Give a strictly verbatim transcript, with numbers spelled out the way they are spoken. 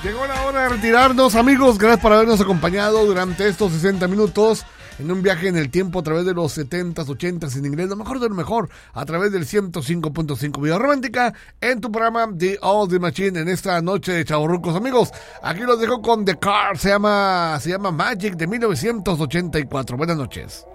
Llegó la hora de retirarnos, amigos. Gracias por habernos acompañado durante estos sesenta minutos en un viaje en el tiempo a través de los setentas, ochentas en inglés, lo mejor de lo mejor, a través del ciento cinco punto cinco Vida Romántica, en tu programa The All The Machine, en esta noche de chavorrucos, amigos. Aquí los dejo con The Car, se llama, se llama Magic, de mil novecientos ochenta y cuatro. Buenas noches.